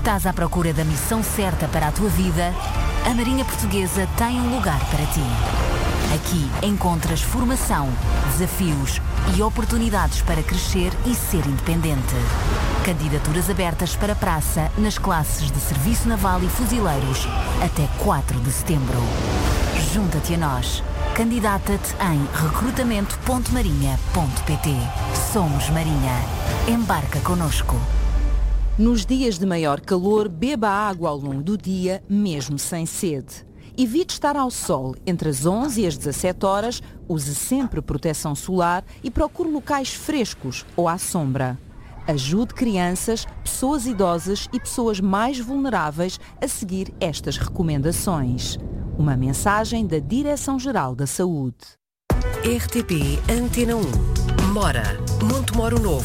Estás à procura da missão certa para a tua vida? A Marinha Portuguesa tem um lugar para ti. Aqui encontras formação, desafios e oportunidades para crescer e ser independente. Candidaturas abertas para praça nas classes de Serviço Naval e Fuzileiros até 4 de setembro. Junta-te a nós. Candidata-te em recrutamento.marinha.pt. Somos Marinha. Embarca connosco. Nos dias de maior calor, beba água ao longo do dia, mesmo sem sede. Evite estar ao sol entre as 11 e as 17 horas, use sempre proteção solar e procure locais frescos ou à sombra. Ajude crianças, pessoas idosas e pessoas mais vulneráveis a seguir estas recomendações. Uma mensagem da Direção-Geral da Saúde. RTP Antena 1. Mora, Montemoro Novo.